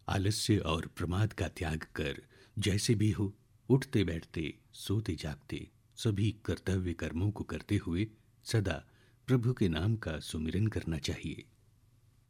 आलस्य और प्रमाद का त्याग कर जैसे भी हो, उठते बैठते सोते जागते सभी कर्तव्य कर्मों को करते हुए सदा प्रभु के नाम का सुमिरन करना चाहिए।